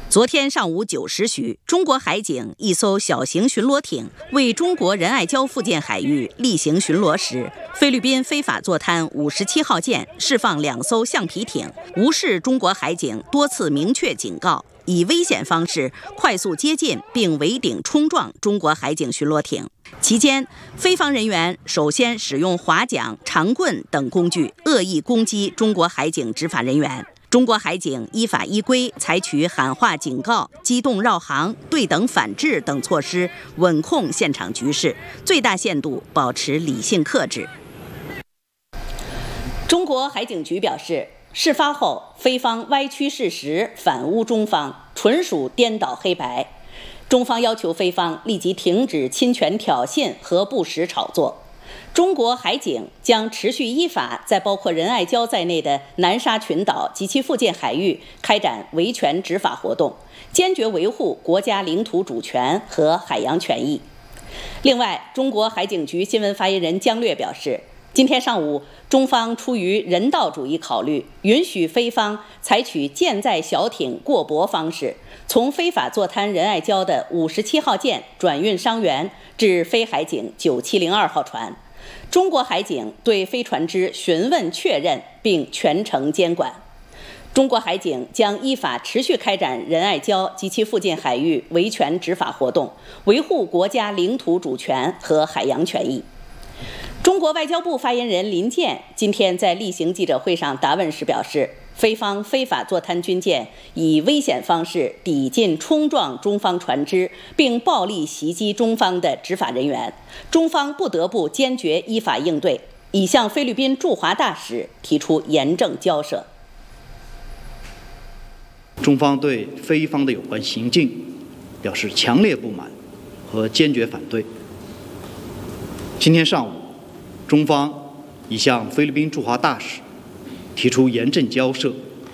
昨天上午9时许，中国海警一艘小型巡逻艇为中国仁爱礁附近海域例行巡逻时，菲律宾非法坐滩57号舰释放2艘橡皮艇，无视中国海警多次明确警告，以危险方式快速接近并围顶冲撞中国海警巡逻艇。期间，菲方人员首先使用划桨、长棍等工具恶意攻击中国海警执法人员。中国海警依法依规采取喊话警告、机动绕航、对等反制等措施，稳控现场局势，最大限度保持理性克制。中国海警局表示，事发后菲方歪曲事实，反诬中方，纯属颠倒黑白。中方要求菲方立即停止侵权挑衅和不实炒作。中国海警将持续依法在包括仁爱礁在内的南沙群岛及其附近海域开展维权执法活动，坚决维护国家领土主权和海洋权益。另外，中国海警局新闻发言人姜略表示，今天上午，中方出于人道主义考虑，允许菲方采取舰载小艇过驳方式，从非法坐滩仁爱礁的57号舰转运伤员至菲海警9702号船。中国海警对菲船只询问确认并全程监管。中国海警将依法持续开展仁爱礁及其附近海域维权执法活动，维护国家领土主权和海洋权益。中国外交部发言人林健今天在例行记者会上答问时表示，菲方非法坐滩军舰以危险方式抵近冲撞中方船只，并暴力袭击中方的执法人员，中方不得不坚决依法应对，已向菲律宾驻华大使提出严正交涉。 中方对菲方的有关行径表示强烈不满和坚决反对。今天上午，中方已向菲律宾驻华大使提出严正交涉。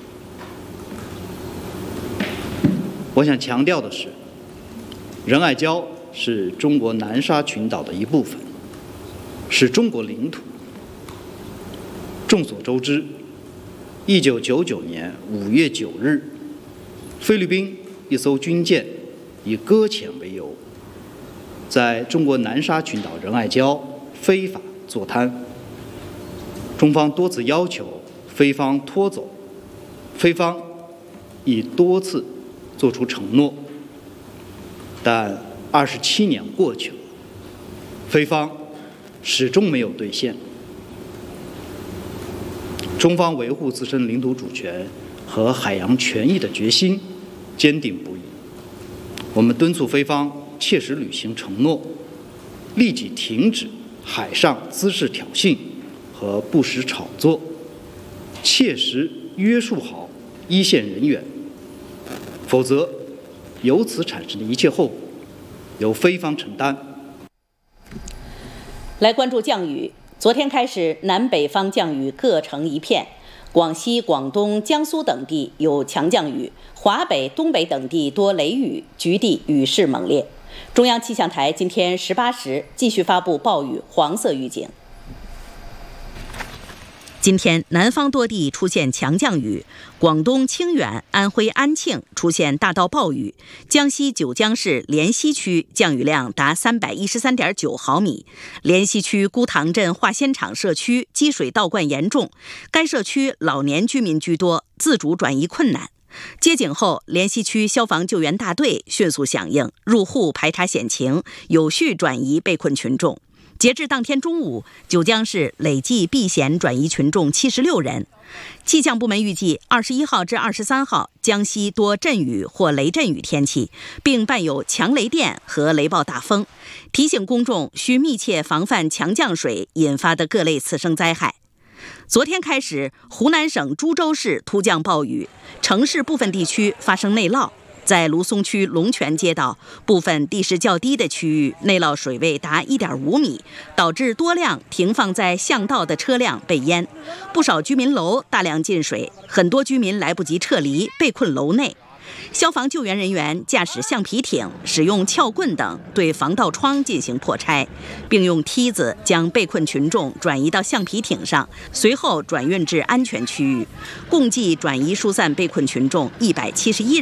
我想强调的是，仁爱礁是中国南沙群岛的一部分，是中国领土。众所周知，1999年5月9日，菲律宾一艘军舰以搁浅为由，在中国南沙群岛仁爱礁非法坐滩。中方多次要求菲方拖走，菲方已多次作出承诺，但27年过去了，菲方始终没有兑现。中方维护自身领土主权和海洋权益的决心坚定不移。我们敦促菲方切实履行承诺，立即停止海上滋事挑衅和不实炒作，切实约束好一线人员，否则由此产生的一切后果由菲方承担。 来关注降雨。昨天开始，南北方降雨各成一片，广西、广东、江苏等地有强降雨，华北、东北等地多雷雨，局地雨势猛烈。中央气象台今天18时继续发布暴雨黄色预警。今天，南方多地出现强降雨，广东清远、安徽安庆出现大到暴雨，江西九江市莲溪区降雨量达313.9毫米，莲溪区姑塘镇化纤厂社区积水倒灌严重，该社区老年居民居多，自主转移困难。接警后，莲溪区消防救援大队迅速响应，入户排查险情，有序转移被困群众。截至当天中午，九江市累计避险转移群众76人。气象部门预计21号至23号，江西多阵雨或雷阵雨天气，并伴有强雷电和雷暴大风，提醒公众需密切防范强降水引发的各类次生灾害。昨天开始，湖南省株洲市突降暴雨，城市部分地区发生内涝。在芦松区龙泉街道部分地势较低的区域，内涝水位达1.5米，导致多辆停放在巷道的车辆被淹，不少居民楼大量进水，很多居民来不及撤离，被困楼内。消防救援人员驾驶橡皮艇，使用撬棍等对防盗窗进行破拆，并用梯子将被困群众转移到橡皮艇上，随后转运至安全区域，共计转移疏散被困群众171人。